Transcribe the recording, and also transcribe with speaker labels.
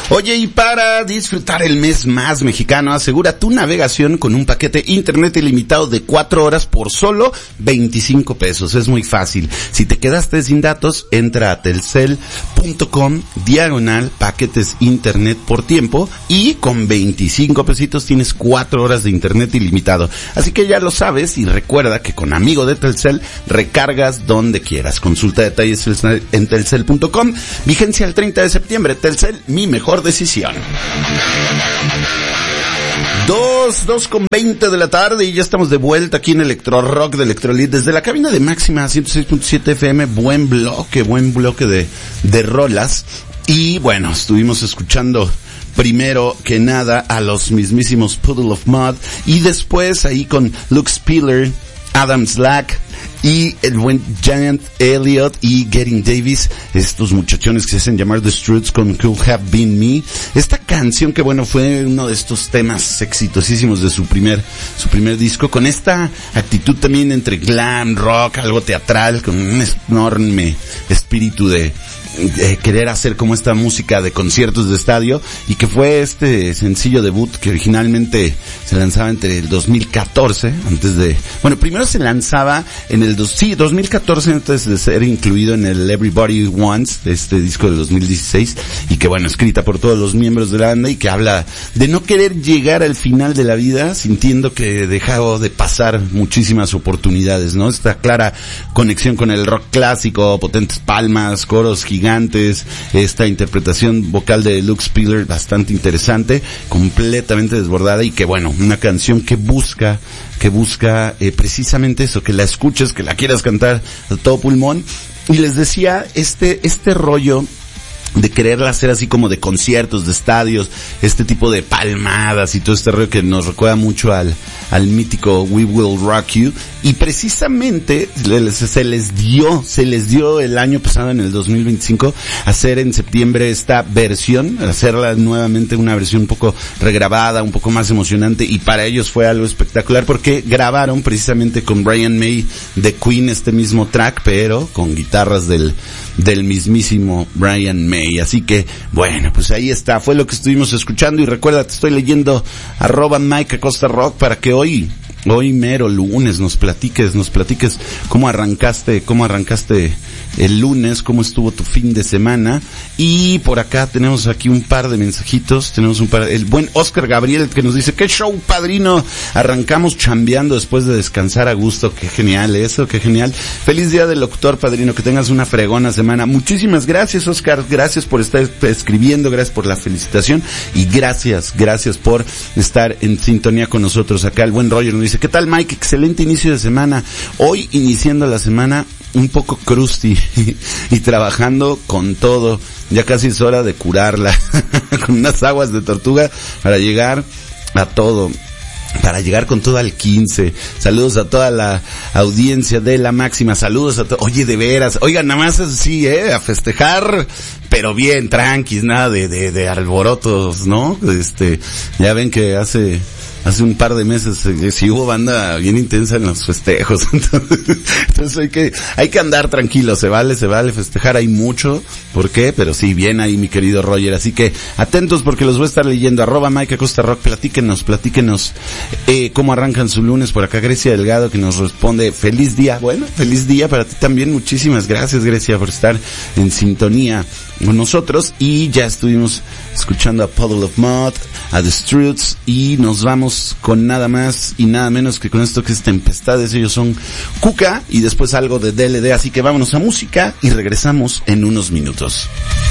Speaker 1: Oye, y para disfrutar el mes más mexicano, asegura tu navegación con un paquete internet ilimitado de 4 horas por solo 25 pesos. Es muy fácil. Si te quedaste sin datos, entra a telcel.com/paquetes internet por tiempo y con 25 pesitos tienes 4 horas de internet ilimitado. Así que ya lo sabes y recuerda que con Amigo de Telcel recargas donde quieras. Consulta detalles en telcel.com. Vigencia el 30 de septiembre. Telcel, mi mejor decisión. 2:20 de la tarde y ya estamos de vuelta aquí en Electro Rock de Electrolit desde la cabina de Máxima 106.7 FM. Buen bloque de rolas. Y bueno, estuvimos escuchando primero que nada a los mismísimos Puddle of Mud y después ahí con Luke Spiller, Adam Slack y el buen Giant Elliott y Getting Davis, estos muchachones que se hacen llamar The Struts con Could Have Been Me. Esta canción que bueno fue uno de estos temas exitosísimos de su primer disco, con esta actitud también entre glam, rock, algo teatral, con un enorme espíritu de querer hacer como esta música de conciertos de estadio, y que fue este sencillo debut que originalmente se lanzaba entre el 2014, primero se lanzaba en el 2014 antes de ser incluido en el Everybody Wants, este disco del 2016, y que bueno, escrita por todos los miembros de la banda y que habla de no querer llegar al final de la vida sintiendo que dejado de pasar muchísimas oportunidades, ¿no? Esta clara conexión con el rock clásico, potentes palmas, coros gigantes, esta interpretación vocal de Luke Spiller bastante interesante, completamente desbordada, y que bueno, una canción que busca precisamente eso, que la escuches, que la quieras cantar a todo pulmón. Y les decía, este rollo de quererla hacer así como de conciertos, de estadios, este tipo de palmadas y todo este rollo que nos recuerda mucho al mítico We Will Rock You, y precisamente se les dio el año pasado, en el 2025, hacer en septiembre esta versión, hacerla nuevamente una versión un poco regrabada, un poco más emocionante, y para ellos fue algo espectacular porque grabaron precisamente con Brian May de Queen este mismo track, pero con guitarras del mismísimo Brian May. Así que bueno, pues ahí está, fue lo que estuvimos escuchando. Y recuerda, te estoy leyendo @Mike Acosta Rock para que hoy mero lunes nos platiques cómo arrancaste el lunes, cómo estuvo tu fin de semana. Y por acá tenemos aquí un par de mensajitos, el buen Oscar Gabriel que nos dice: qué show, padrino, arrancamos chambeando después de descansar a gusto. Qué genial eso, qué genial. Feliz día del locutor, padrino, que tengas una fregona semana. Muchísimas gracias, Oscar, gracias por estar escribiendo, gracias por la felicitación y gracias por estar en sintonía con nosotros. Acá el buen Roger nos dice: ¿qué tal, Mike? Excelente inicio de semana. Hoy iniciando la semana un poco crusty y trabajando con todo. Ya casi es hora de curarla con unas aguas de tortuga para llegar a todo. Para llegar con todo al 15. Saludos a toda la audiencia de La Máxima. Saludos a oye, de veras. Oigan, nada más así, a festejar, pero bien, tranquis, nada de alborotos, ¿no? Ya ven que hace un par de meses sí hubo banda bien intensa en los festejos. Entonces hay que andar tranquilo, se vale festejar, hay mucho, ¿por qué? Pero sí, bien ahí mi querido Roger, así que atentos porque los voy a estar leyendo. @Mike Acosta Rock, platíquenos cómo arrancan su lunes. Por acá Grecia Delgado que nos responde: feliz día. Bueno, feliz día para ti también, muchísimas gracias, Grecia, por estar en sintonía con nosotros. Y ya estuvimos escuchando a Puddle of Mud, a The Struts, y nos vamos con nada más y nada menos que con esto que es Tempestades. Ellos son Cuca y después algo de DLD, así que vámonos a música y regresamos en unos minutos.